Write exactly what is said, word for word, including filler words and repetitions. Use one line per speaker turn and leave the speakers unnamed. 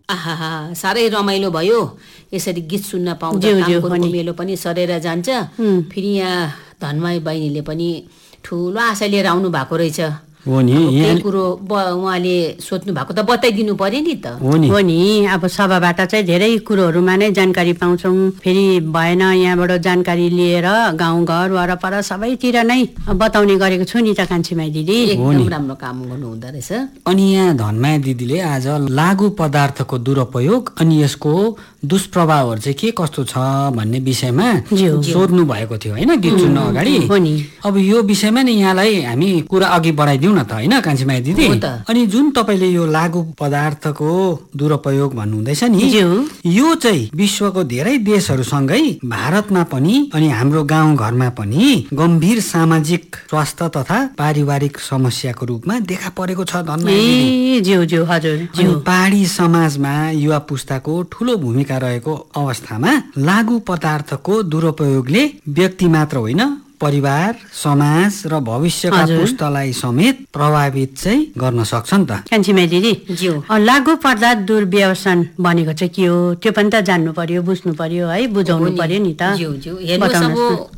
आहा साह्रै रमाइलो भयो यसरी गीत सुन्न पाउँदा। कामको मेलो पनि सरेर जान्छ। फेरि यहाँ धनमाई बहिनीले पनि ठुलो आशा लिएर आउनु भएको रहेछ।
हो नि,
यही कुरो उहाँले सोध्नु भएको त बताइदिनु पर्यो नि त।
हो नि, अब सभाबाट चाहिँ धेरै कुरोहरूमा नै जानकारी पाउँछौँ। फेरि भएन यहाँबाट जानकारी लिएर गाउँघर वरपर सबैतिर नै बताउने गरेको छु नि त कान्छीमाई दिदी।
एकदम राम्रो काम गर्नु हुँदो रहेछ।
अनि यहाँ धनमाया दिदीले आज लागु पदार्थको दुरुपयोग अनि यसको दुष्प्रभावहरू चाहिँ के कस्तो छ भन्ने विषयमा सोध्नु भएको थियो होइन गीत सुन्न अगाडि। अब यो विषयमा नि यहाँलाई हामी कुरा अघि बढाइदिउँ न त होइन कान्छीमाया दिदी। अनि जुन तपाईँले यो लागु पदार्थको दुरुपयोग भन्नुहुँदैछ नि, यो चाहिँ विश्वको धेरै देशहरूसँगै भारतमा पनि अनि हाम्रो गाउँ घरमा पनि गम्भीर सामाजिक स्वास्थ्य तथा पारिवारिक समस्याको रूपमा देखा परेको छ धनमाया दिदी। पहाडी समाजमा युवा पुस्ताको ठुलो भूमिका रहेको अवस्थामा लागु पदार्थको दुरुपयोगले व्यक्ति मात्र होइन परिवार, समाज र भविष्यका पुस्तालाई समेत प्रभावित चाहिँ गर्न सक्छ नि त।
कान्छीमाई दिदी, लागु पदार्थ दुर्व्यसन भनेको चाहिँ के हो त्यो पनि त जान्नु पर्यो, बुझ्नु पर्यो है, बुझाउनु पर्यो नि त।
हेर्नुहोस् अब